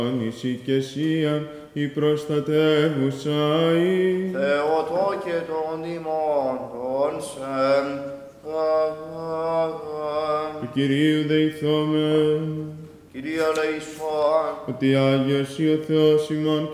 εις η και εσίαν η προστατεύουσα η. Θεοτό και των ημών σε. Του Κυρίου δεηθόμεν, Κυρία Λαϊσόν. ότι Άγιος ή ο Θεός ημών